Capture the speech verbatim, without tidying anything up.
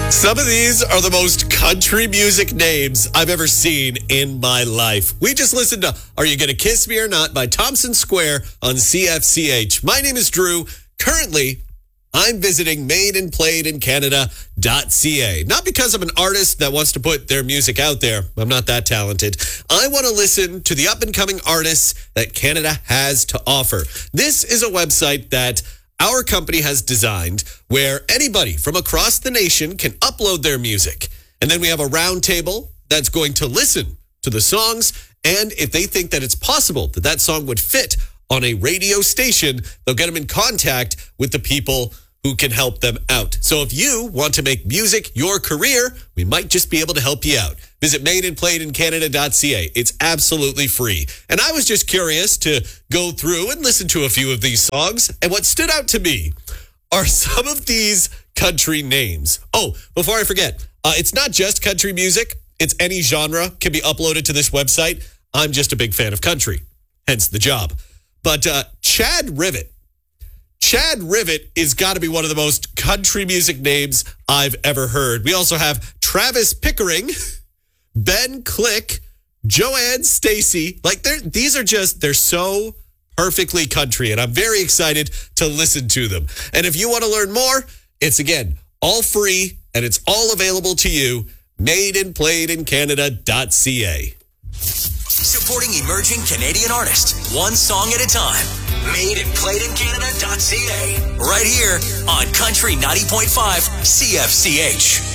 Some of these are the most country music names I've ever seen in my life. We just listened to Are You Gonna Kiss Me or Not by Thompson Square on C F C H. My name is Drew. Currently, I'm visiting made and played in Canada dot c a. Not because I'm an artist that wants to put their music out there. I'm not that talented. I want to listen to the up-and-coming artists that Canada has to offer. This is a website that our company has designed where anybody from across the nation can upload their music. And then we have a round table that's going to listen to the songs. And if they think that it's possible that that song would fit on a radio station, they'll get them in contact with the people who can help them out. So if you want to make music your career, we might just be able to help you out. Visit made and played in Canada dot c a. It's absolutely free. And I was just curious to go through and listen to a few of these songs. And what stood out to me are some of these country names. Oh, before I forget, uh, it's not just country music. It's any genre can be uploaded to this website. I'm just a big fan of country, hence the job. But uh, Chad Rivet. Chad Rivet is got to be one of the most country music names I've ever heard. We also have Travis Pickering, Ben Click, Joanne Stacy. Like, they're, these are just, they're so perfectly country, and I'm very excited to listen to them. And if you want to learn more, it's, again, all free, and it's all available to you, made and played in Canada dot c a. Supporting emerging Canadian artists, one song at a time. Made and played in Canada dot c a. Right here on Country ninety point five C F C H.